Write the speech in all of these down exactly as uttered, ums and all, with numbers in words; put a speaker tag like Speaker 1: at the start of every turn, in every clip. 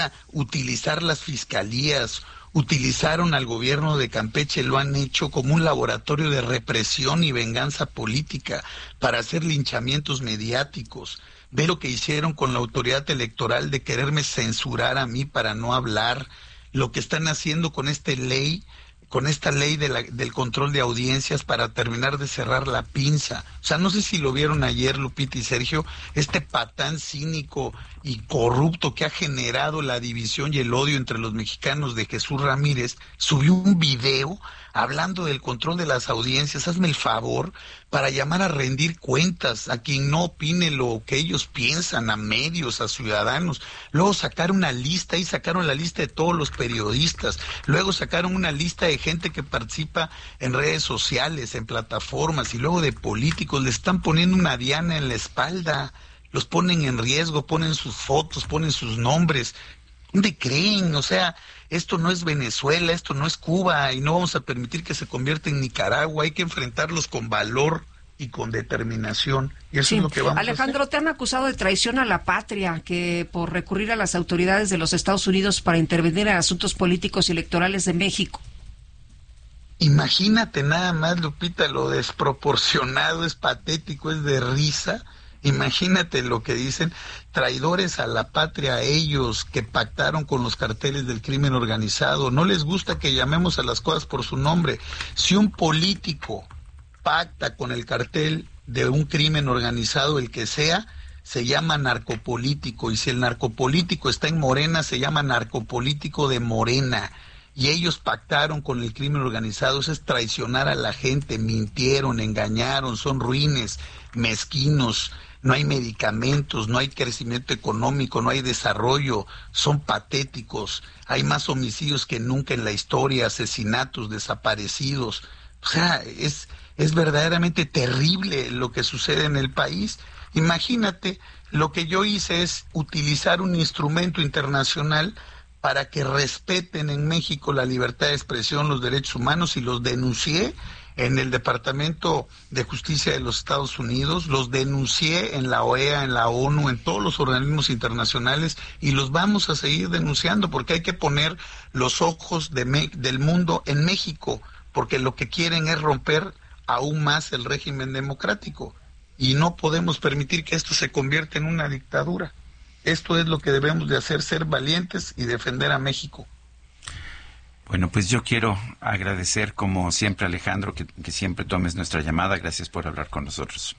Speaker 1: utilizar las fiscalías, utilizaron al gobierno de Campeche, lo han hecho como un laboratorio de represión y venganza política para hacer linchamientos mediáticos. Ve lo que hicieron con la autoridad electoral de quererme censurar a mí para no hablar, lo que están haciendo con esta ley, con esta ley de la, del control de audiencias para terminar de cerrar la pinza. O sea, no sé si lo vieron ayer, Lupita y Sergio, este patán cínico y corrupto que ha generado la división y el odio entre los mexicanos de Jesús Ramírez, subió un video hablando del control de las audiencias, hazme el favor, para llamar a rendir cuentas a quien no opine lo que ellos piensan, a medios, a ciudadanos. Luego sacaron una lista y sacaron la lista de todos los periodistas. Luego sacaron una lista de gente que participa en redes sociales, en plataformas, y luego de políticos. Le están poniendo una diana en la espalda, los ponen en riesgo, ponen sus fotos, ponen sus nombres. ¿Dónde creen? O sea, esto no es Venezuela, esto no es Cuba, y no vamos a permitir que se convierta en Nicaragua. Hay que enfrentarlos con valor y con determinación, y eso
Speaker 2: sí.
Speaker 1: es lo que vamos
Speaker 2: Alejandro,
Speaker 1: a hacer.
Speaker 2: te han acusado de traición a la patria, que por recurrir a las autoridades de los Estados Unidos para intervenir en asuntos políticos y electorales de México.
Speaker 1: Imagínate nada más, Lupita, lo desproporcionado, es patético, es de risa. Imagínate lo que dicen, traidores a la patria, ellos que pactaron con los carteles del crimen organizado. No les gusta que llamemos a las cosas por su nombre. Si un político pacta con el cartel de un crimen organizado, el que sea, se llama narcopolítico, y si el narcopolítico está en Morena, se llama narcopolítico de Morena. Y ellos pactaron con el crimen organizado. Eso es traicionar a la gente, mintieron, engañaron, son ruines, mezquinos. No hay medicamentos, no hay crecimiento económico, no hay desarrollo, son patéticos. Hay más homicidios que nunca en la historia, asesinatos, desaparecidos. O sea, es, es verdaderamente terrible lo que sucede en el país. Imagínate, lo que yo hice es utilizar un instrumento internacional para que respeten en México la libertad de expresión, los derechos humanos, y los denuncié en el Departamento de Justicia de los Estados Unidos, los denuncié en la O E A, en la ONU, en todos los organismos internacionales, y los vamos a seguir denunciando porque hay que poner los ojos de Me- del mundo en México, porque lo que quieren es romper aún más el régimen democrático, y no podemos permitir que esto se convierta en una dictadura. Esto es lo que debemos de hacer, ser valientes y defender a México.
Speaker 3: Bueno, pues yo quiero agradecer, como siempre, Alejandro, que, que siempre tomes nuestra llamada. Gracias por hablar con nosotros.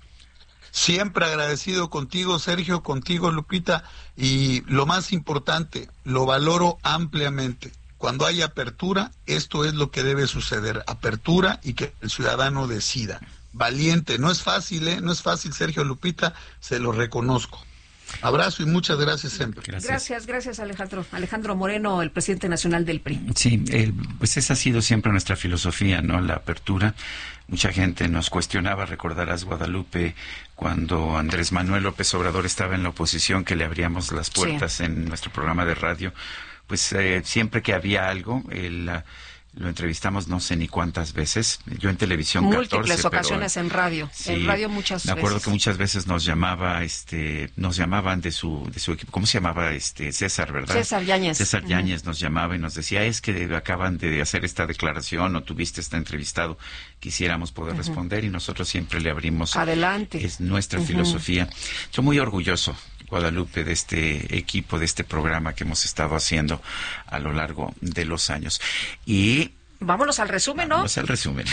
Speaker 1: Siempre agradecido contigo, Sergio, contigo, Lupita, y lo más importante, lo valoro ampliamente. Cuando hay apertura, esto es lo que debe suceder, apertura y que el ciudadano decida. Valiente, no es fácil, ¿eh? No es fácil, Sergio, Lupita, se lo reconozco. Abrazo y muchas gracias siempre.
Speaker 2: Gracias, gracias, gracias Alejandro. Alejandro Moreno, el presidente nacional del P R I.
Speaker 3: Sí, eh, pues esa ha sido siempre nuestra filosofía, ¿no? La apertura. Mucha gente nos cuestionaba, recordarás, Guadalupe, cuando Andrés Manuel López Obrador estaba en la oposición, que le abríamos las puertas sí. en nuestro programa de radio. Pues eh, siempre que había algo, el... Uh, lo entrevistamos no sé ni cuántas veces, yo en televisión
Speaker 2: múltiples
Speaker 3: catorce,
Speaker 2: ocasiones
Speaker 3: pero,
Speaker 2: en radio,
Speaker 3: sí,
Speaker 2: en radio muchas veces.
Speaker 3: Me acuerdo que muchas veces nos llamaba, este, nos llamaban de su, de su equipo, ¿cómo se llamaba? Este, César, ¿verdad?
Speaker 2: César Yáñez.
Speaker 3: César Yáñez uh-huh. nos llamaba y nos decía, es que acaban de hacer esta declaración o tuviste este entrevistado, quisiéramos poder uh-huh. responder, y nosotros siempre le abrimos.
Speaker 2: Adelante.
Speaker 3: Es nuestra uh-huh. filosofía. Yo muy orgulloso, Guadalupe, de este equipo, de este programa que hemos estado haciendo a lo largo de los años. Y
Speaker 2: vámonos al resumen, ¿no?
Speaker 3: Vamos al resumen.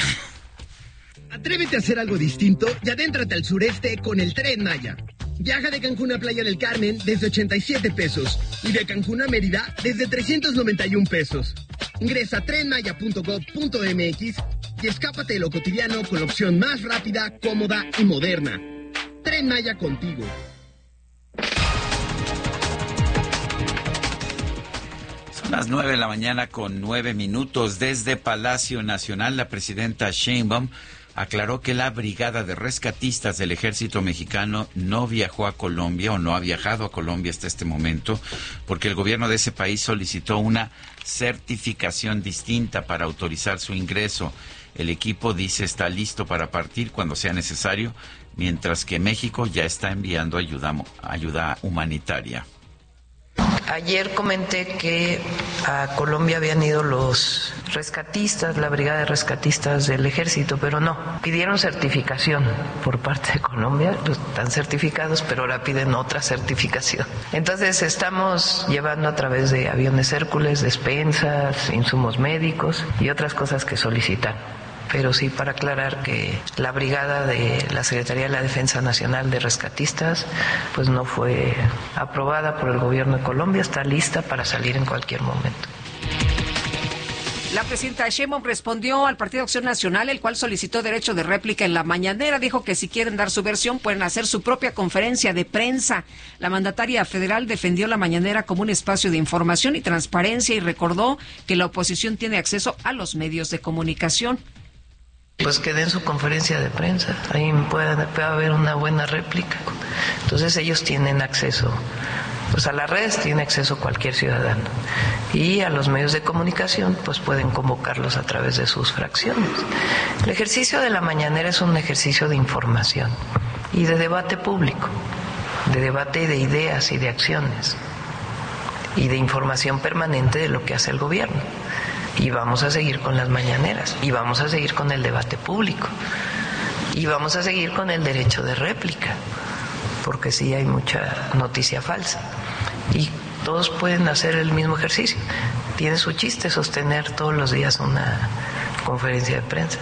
Speaker 4: Atrévete a hacer algo distinto y adéntrate al sureste con el Tren Maya. Viaja de Cancún a Playa del Carmen desde ochenta y siete pesos y de Cancún a Mérida desde trescientos noventa y un pesos. Ingresa a tren maya punto gob punto eme equis y escápate de lo cotidiano con la opción más rápida, cómoda y moderna. Tren Maya contigo.
Speaker 3: Las nueve de la mañana con nueve minutos. Desde Palacio Nacional, la presidenta Sheinbaum aclaró que la brigada de rescatistas del ejército mexicano no viajó a Colombia o no ha viajado a Colombia hasta este momento porque el gobierno de ese país solicitó una certificación distinta para autorizar su ingreso. El equipo dice está listo para partir cuando sea necesario, mientras que México ya está enviando ayuda, ayuda humanitaria.
Speaker 5: Ayer comenté que a Colombia habían ido los rescatistas, la brigada de rescatistas del ejército, pero no, pidieron certificación por parte de Colombia, pues, están certificados, pero ahora piden otra certificación. Entonces estamos llevando a través de aviones Hércules, despensas, insumos médicos y otras cosas que solicitan. Pero sí, para aclarar que la brigada de la Secretaría de la Defensa Nacional de Rescatistas pues no fue aprobada por el gobierno de Colombia, está lista para salir en cualquier momento.
Speaker 2: La presidenta Sheinbaum respondió al Partido Acción Nacional, el cual solicitó derecho de réplica en la mañanera. Dijo que si quieren dar su versión pueden hacer su propia conferencia de prensa. La mandataria federal defendió la mañanera como un espacio de información y transparencia y recordó que la oposición tiene acceso a los medios de comunicación.
Speaker 5: Pues que den su conferencia de prensa, ahí puede, puede haber una buena réplica. Entonces ellos tienen acceso, pues a las redes tiene acceso cualquier ciudadano. Y a los medios de comunicación, pues pueden convocarlos a través de sus fracciones. El ejercicio de la mañanera es un ejercicio de información y de debate público, de debate de ideas y de acciones y de información permanente de lo que hace el gobierno. Y vamos a seguir con las mañaneras, y vamos a seguir con el debate público, y vamos a seguir con el derecho de réplica, porque sí hay mucha noticia falsa. Y todos pueden hacer el mismo ejercicio. Tiene su chiste sostener todos los días una conferencia de prensa.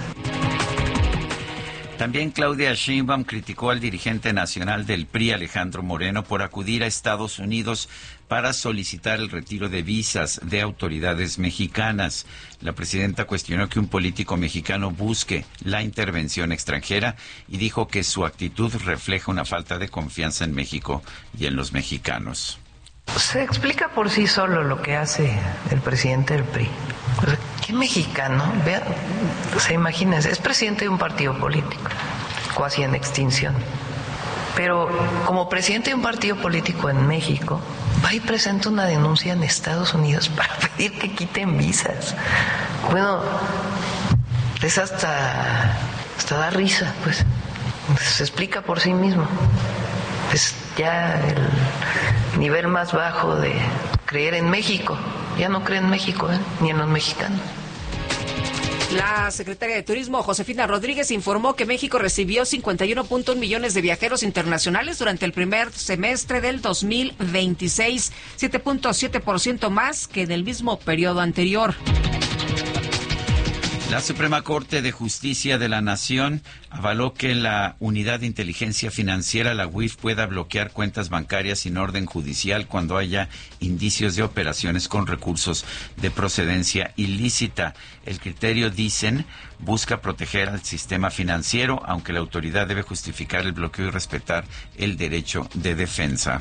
Speaker 3: También Claudia Sheinbaum criticó al dirigente nacional del P R I, Alejandro Moreno, por acudir a Estados Unidos para solicitar el retiro de visas de autoridades mexicanas. La presidenta cuestionó que un político mexicano busque la intervención extranjera y dijo que su actitud refleja una falta de confianza en México y en los mexicanos.
Speaker 5: Se explica por sí solo lo que hace el presidente del P R I. O sea, ¿qué mexicano? Vean, o sea, imagínense, es presidente de un partido político, casi en extinción. Pero como presidente de un partido político en México, va y presenta una denuncia en Estados Unidos para pedir que quiten visas. Bueno, es hasta, hasta da risa, pues. Se explica por sí mismo. Es ya el nivel más bajo de creer en México. Ya no cree en México, ¿eh? Ni en los mexicanos.
Speaker 2: La secretaria de Turismo, Josefina Rodríguez, informó que México recibió cincuenta y uno punto uno millones de viajeros internacionales durante el primer semestre del dos mil veintiséis, siete punto siete por ciento más que en el mismo periodo anterior.
Speaker 3: La Suprema Corte de Justicia de la Nación avaló que la Unidad de Inteligencia Financiera, la U I F, pueda bloquear cuentas bancarias sin orden judicial cuando haya indicios de operaciones con recursos de procedencia ilícita. El criterio, dicen, busca proteger al sistema financiero, aunque la autoridad debe justificar el bloqueo y respetar el derecho de defensa.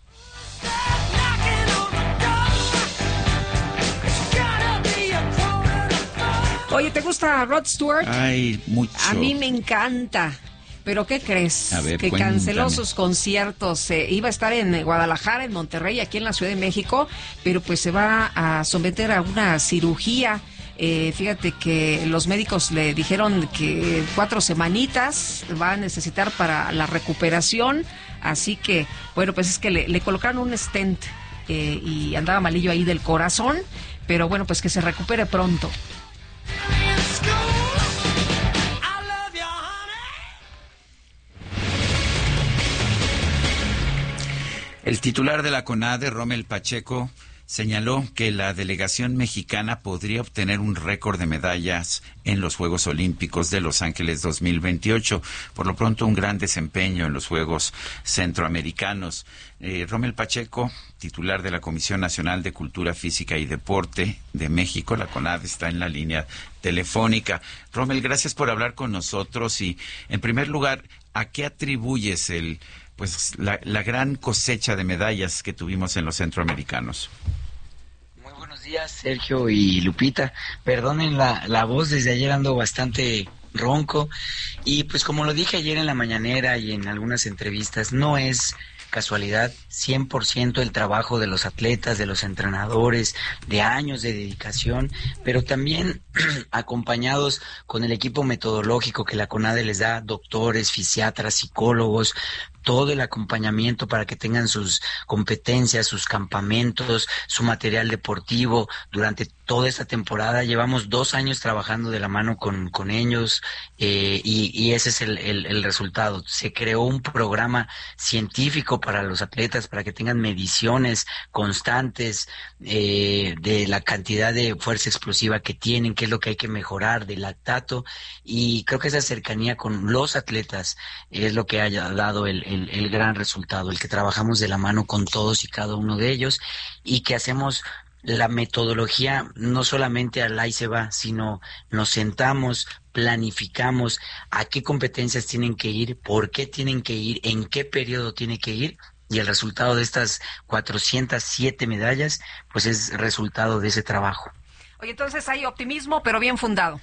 Speaker 2: Oye, ¿te gusta Rod Stewart?
Speaker 3: Ay, mucho.
Speaker 2: A mí me encanta. ¿Pero qué crees?
Speaker 3: A ver,
Speaker 2: que
Speaker 3: cuéntame.
Speaker 2: Canceló sus conciertos. Eh, iba a estar en Guadalajara, en Monterrey, aquí en la Ciudad de México, pero pues se va a someter a una cirugía. Eh, fíjate que los médicos le dijeron que cuatro semanitas va a necesitar para la recuperación. Así que, bueno, pues es que le, le colocaron un stent eh, y andaba malillo ahí del corazón. Pero bueno, pues que se recupere pronto.
Speaker 3: El titular de la CONADE, Rommel Pacheco, señaló que la delegación mexicana podría obtener un récord de medallas en los Juegos Olímpicos de Los Ángeles dos mil veintiocho. Por lo pronto, un gran desempeño en los Juegos Centroamericanos. Eh, Rommel Pacheco, titular de la Comisión Nacional de Cultura Física y Deporte de México, la CONADE, está en la línea telefónica. Rommel, gracias por hablar con nosotros y, en primer lugar, ¿a qué atribuyes el pues la, la gran cosecha de medallas que tuvimos en los centroamericanos?
Speaker 6: Muy buenos días, Sergio y Lupita. Perdonen la, la voz, desde ayer ando bastante ronco. Y pues como lo dije ayer en la mañanera y en algunas entrevistas, no es casualidad, cien por ciento el trabajo de los atletas, de los entrenadores, de años de dedicación, pero también acompañados con el equipo metodológico que la CONADE les da, doctores, fisiatras, psicólogos, todo el acompañamiento para que tengan sus competencias, sus campamentos, su material deportivo durante toda esta temporada. Llevamos dos años trabajando de la mano con, con ellos eh, y, y ese es el, el, el resultado. Se creó un programa científico para los atletas para que tengan mediciones constantes eh, de la cantidad de fuerza explosiva que tienen, qué es lo que hay que mejorar, de lactato, y creo que esa cercanía con los atletas es lo que haya dado el, el, el gran resultado, el que trabajamos de la mano con todos y cada uno de ellos y que hacemos la metodología no solamente al ahí se va, sino nos sentamos, planificamos a qué competencias tienen que ir, por qué tienen que ir, en qué periodo tiene que ir, y el resultado de estas cuatrocientas siete medallas, pues es resultado de ese trabajo.
Speaker 2: Oye, entonces hay optimismo, pero bien fundado.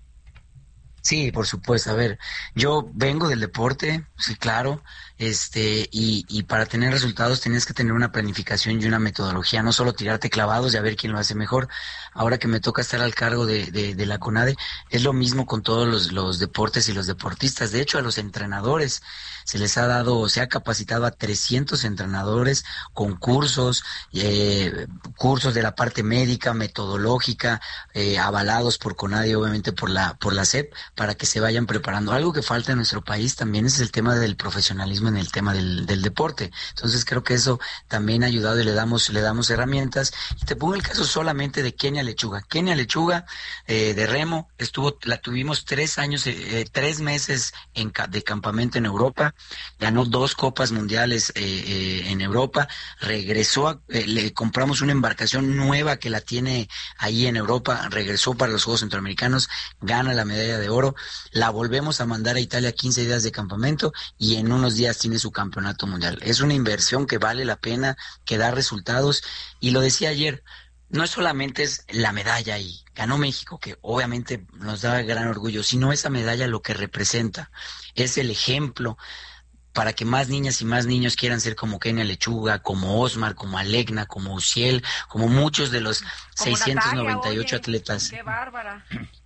Speaker 6: Sí, por supuesto. A ver, yo vengo del deporte, sí, claro, este, y, y para tener resultados tienes que tener una planificación y una metodología, no solo tirarte clavados y a ver quién lo hace mejor. Ahora que me toca estar al cargo de, de, de la CONADE, es lo mismo con todos los, los deportes y los deportistas. De hecho, a los entrenadores se les ha dado, se ha capacitado a trescientos entrenadores con cursos, eh, cursos de la parte médica, metodológica, eh, avalados por CONADE, obviamente por la, por la S E P, para que se vayan preparando. Algo que falta en nuestro país también es el tema del profesionalismo en el tema del, del deporte. Entonces creo que eso también ha ayudado y le damos, le damos herramientas. Y te pongo el caso solamente de Kenia Lechuga. Kenia Lechuga, eh, de remo, estuvo, la tuvimos tres años, eh, tres meses en, de campamento en Europa, ganó dos copas mundiales eh, eh, en Europa, regresó, a, eh, le compramos una embarcación nueva que la tiene ahí en Europa, regresó para los Juegos Centroamericanos, gana la medalla de oro, la volvemos a mandar a Italia quince días de campamento y en unos días tiene su campeonato mundial. Es una inversión que vale la pena, que da resultados, y lo decía ayer, no es solamente es la medalla y ganó México, que obviamente nos da gran orgullo, sino esa medalla lo que representa, es el ejemplo para que más niñas y más niños quieran ser como Kenia Lechuga, como Osmar, como Alegna, como Uciel, como muchos de los como seiscientos noventa y ocho Natalia, oye, atletas.
Speaker 2: ¡Qué bárbara!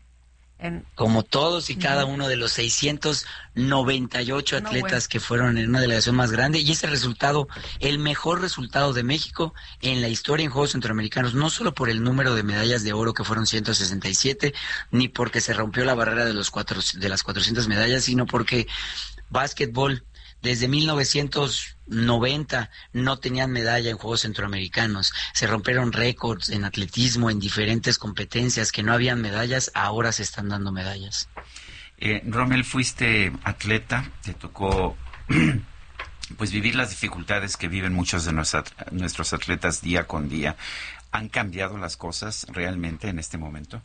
Speaker 2: En...
Speaker 6: Como todos y cada uno de los seiscientos noventa y ocho atletas no, bueno. que fueron en una delegación más grande, y ese resultado, el mejor resultado de México en la historia en Juegos Centroamericanos, no solo por el número de medallas de oro que fueron ciento sesenta y siete, ni porque se rompió la barrera de los cuatro, de las cuatrocientas medallas, sino porque básquetbol desde mil novecientos noventa no tenían medalla en Juegos Centroamericanos. Se rompieron récords en atletismo, en diferentes competencias que no habían medallas, ahora se están dando medallas.
Speaker 3: Eh, Rommel, fuiste atleta, te tocó pues vivir las dificultades que viven muchos de nuestros atletas día con día. ¿Han cambiado las cosas realmente en este momento?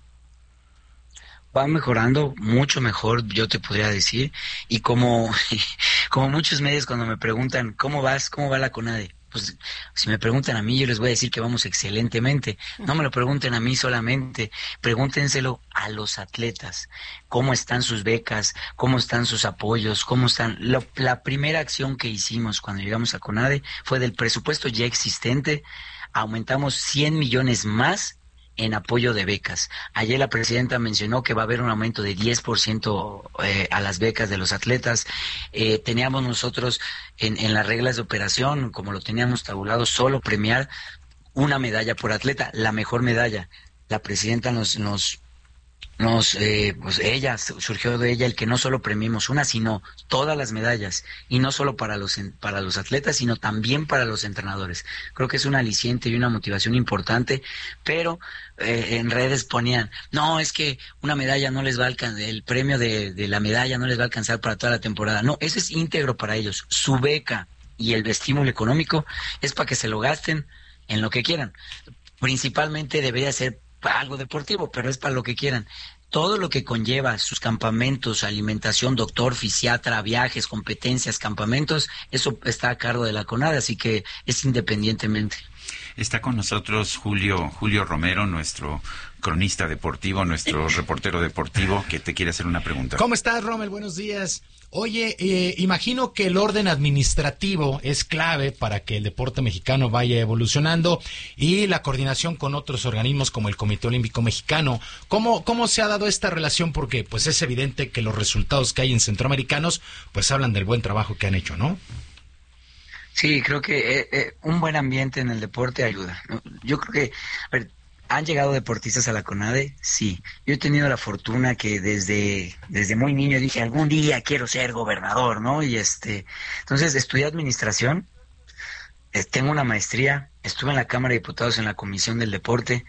Speaker 6: Va mejorando, mucho mejor, yo te podría decir, y como, como muchos medios cuando me preguntan, ¿cómo vas? ¿Cómo va la CONADE? Pues si me preguntan a mí, yo les voy a decir que vamos excelentemente. No me lo pregunten a mí solamente, pregúntenselo a los atletas. ¿Cómo están sus becas? ¿Cómo están sus apoyos? ¿Cómo están? Lo, la primera acción que hicimos cuando llegamos a CONADE fue del presupuesto ya existente, aumentamos cien millones más en apoyo de becas. Ayer la presidenta mencionó que va a haber un aumento de diez por ciento eh, a las becas de los atletas. Eh, teníamos nosotros en, en las reglas de operación, como lo teníamos tabulado, solo premiar una medalla por atleta, la mejor medalla. La presidenta nos... nos Nos, eh, pues ella, surgió de ella el que no solo premiemos una, sino todas las medallas, y no solo para los, para los atletas, sino también para los entrenadores. Creo que es un aliciente y una motivación importante, pero eh, en redes ponían, no, es que una medalla no les va a alcanzar, el premio de, de la medalla no les va a alcanzar para toda la temporada. No, eso es íntegro para ellos. Su beca y el estímulo económico es para que se lo gasten en lo que quieran. Principalmente debería ser algo deportivo, pero es para lo que quieran. Todo lo que conlleva sus campamentos, alimentación, doctor, fisiatra, viajes, competencias, campamentos, eso está a cargo de la CONADE, así que es independientemente.
Speaker 3: Está con nosotros Julio Julio Romero, nuestro cronista deportivo, nuestro reportero deportivo, que te quiere hacer una pregunta.
Speaker 7: ¿Cómo estás, Rommel? Buenos días. Oye, eh, imagino que el orden administrativo es clave para que el deporte mexicano vaya evolucionando y la coordinación con otros organismos como el Comité Olímpico Mexicano. ¿Cómo, cómo se ha dado esta relación? Porque pues es evidente que los resultados que hay en centroamericanos pues hablan del buen trabajo que han hecho, ¿no?
Speaker 6: Sí, creo que eh, eh, un buen ambiente en el deporte ayuda, ¿no? Yo creo que, a ver, ¿han llegado deportistas a la CONADE? Sí. Yo he tenido la fortuna que desde, desde muy niño dije, algún día quiero ser gobernador, ¿no? Y este, entonces estudié administración, eh, tengo una maestría, estuve en la Cámara de Diputados en la Comisión del Deporte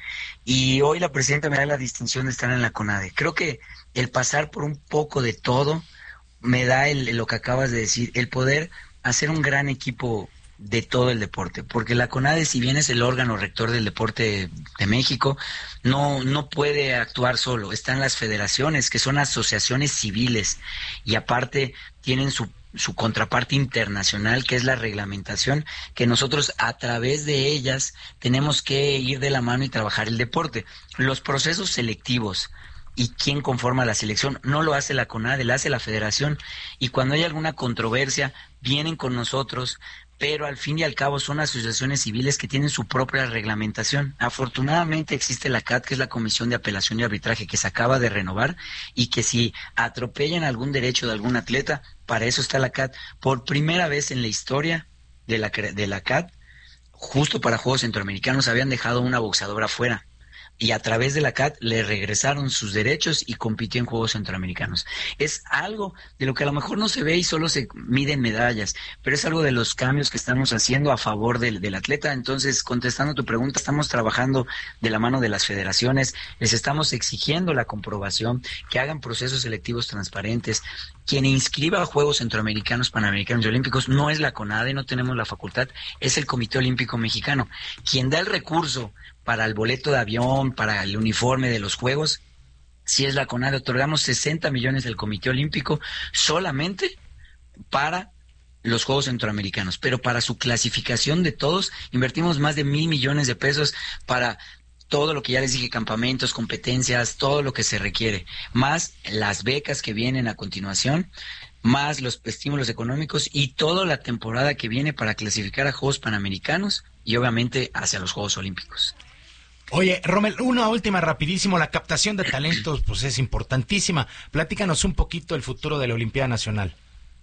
Speaker 6: y hoy la presidenta me da la distinción de estar en la CONADE. Creo que el pasar por un poco de todo me da el, lo que acabas de decir, el poder hacer un gran equipo de todo el deporte, porque la CONADE, si bien es el órgano rector del deporte de México, no, no puede actuar solo. Están las federaciones, que son asociaciones civiles, y aparte tienen su, su contraparte internacional, que es la reglamentación, que nosotros a través de ellas tenemos que ir de la mano y trabajar el deporte. Los procesos selectivos y quién conforma la selección no lo hace la CONADE, la hace la federación, y cuando hay alguna controversia vienen con nosotros, pero al fin y al cabo son asociaciones civiles que tienen su propia reglamentación. Afortunadamente existe la C A T, que es la Comisión de Apelación y Arbitraje, que se acaba de renovar, y que si atropellan algún derecho de algún atleta, para eso está la C A T. Por primera vez en la historia de la, de la C A T, justo para Juegos Centroamericanos, habían dejado una boxeadora fuera, y a través de la C A T le regresaron sus derechos y compitió en Juegos Centroamericanos. Es algo de lo que a lo mejor no se ve y solo se miden medallas, pero es algo de los cambios que estamos haciendo a favor del, del atleta. Entonces, contestando tu pregunta, estamos trabajando de la mano de las federaciones, les estamos exigiendo la comprobación, que hagan procesos selectivos transparentes. Quien inscriba a Juegos Centroamericanos, Panamericanos y Olímpicos no es la CONADE, no tenemos la facultad, es el Comité Olímpico Mexicano. Quien da el recurso para el boleto de avión, para el uniforme de los Juegos, si es la CONADE. Otorgamos sesenta millones del Comité Olímpico solamente para los Juegos Centroamericanos, pero para su clasificación de todos invertimos más de mil millones de pesos para todo lo que ya les dije, campamentos, competencias, todo lo que se requiere, más las becas que vienen a continuación, más los estímulos económicos y toda la temporada que viene para clasificar a Juegos Panamericanos y obviamente hacia los Juegos Olímpicos.
Speaker 7: Oye, Rommel, una última rapidísimo, la captación de talentos pues es importantísima. Platícanos un poquito el futuro de la Olimpiada Nacional.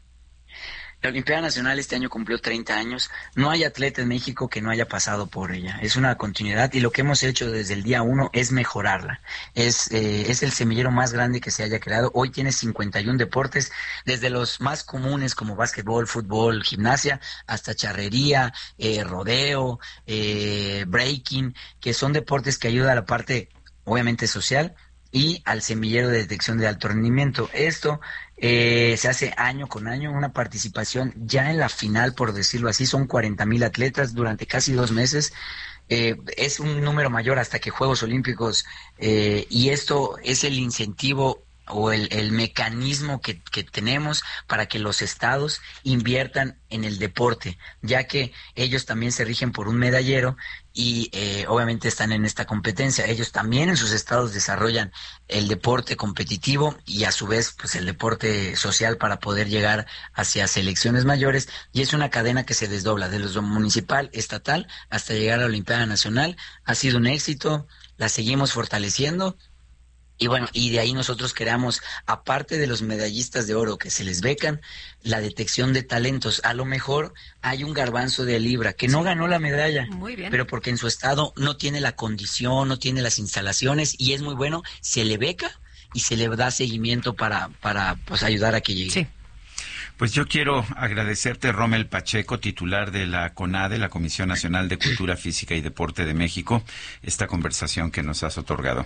Speaker 6: La Olimpiada Nacional este año cumplió treinta años. No hay atleta en México que no haya pasado por ella. Es una continuidad y lo que hemos hecho desde el día uno es mejorarla. Es, eh, es el semillero más grande que se haya creado. Hoy tiene cincuenta y uno deportes, desde los más comunes como básquetbol, fútbol, gimnasia, hasta charrería, eh, rodeo, eh, breaking, que son deportes que ayudan a la parte, obviamente, social y al semillero de detección de alto rendimiento. Esto eh, se hace año con año, una participación ya en la final, por decirlo así, son cuarenta mil atletas durante casi dos meses. Eh, es un número mayor hasta que Juegos Olímpicos, eh, y esto es el incentivo o el, el mecanismo que, que tenemos para que los estados inviertan en el deporte, ya que ellos también se rigen por un medallero y eh, obviamente están en esta competencia. Ellos también en sus estados desarrollan el deporte competitivo y a su vez pues el deporte social para poder llegar hacia selecciones mayores, y es una cadena que se desdobla de lo municipal, estatal, hasta llegar a la Olimpiada Nacional. Ha sido un éxito, la seguimos fortaleciendo. Y bueno, y de ahí nosotros creamos, aparte de los medallistas de oro que se les becan, la detección de talentos. A lo mejor hay un garbanzo de libra que no ganó la medalla,
Speaker 2: muy bien,
Speaker 6: pero porque en su estado no tiene la condición, no tiene las instalaciones, y es muy bueno, se le beca y se le da seguimiento para, para pues ayudar a que llegue.
Speaker 2: Sí.
Speaker 3: Pues yo quiero agradecerte, Rommel Pacheco, titular de la CONADE, la Comisión Nacional de Cultura Física y Deporte de México, esta conversación que nos has otorgado.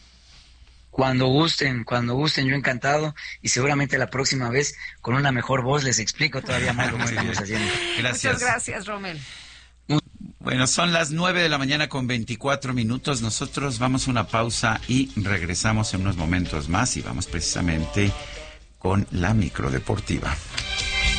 Speaker 6: Cuando gusten, cuando gusten, yo encantado, y seguramente la próxima vez con una mejor voz les explico todavía más lo que estamos haciendo.
Speaker 3: Gracias.
Speaker 2: Muchas gracias, Rommel.
Speaker 3: Bueno, son las nueve de la mañana con veinticuatro minutos. Nosotros vamos a una pausa y regresamos en unos momentos más, y vamos precisamente con la microdeportiva.